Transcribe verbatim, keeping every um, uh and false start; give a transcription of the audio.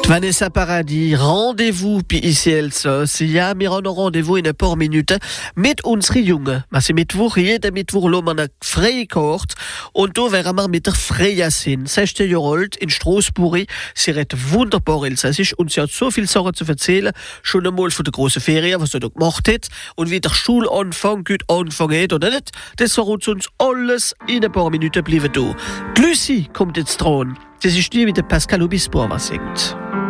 Vanessa Paradis, rendez-vous pi ici Elsass. Ja, wir haben rendezvous in ein paar Minuten mit unseren Jungen. Was sind Mittwoch, jeden Mittwoch lo man eine Freikort und da wären wir mit der Freya sind. sechzehn Jahre alt in Straßburg. Sie redet wunderbar Elsassisch und sie hat so viel Sachen zu erzählen. Schon einmal von der grossen Ferien, was sie da gemacht hat und wie der Schulanfang gut angefangen hat oder nicht. Das verrät uns alles in ein paar Minuten bleiben da. Die Lucy kommt jetzt dran. Das ist die, wie der Pascal Obispo was singt.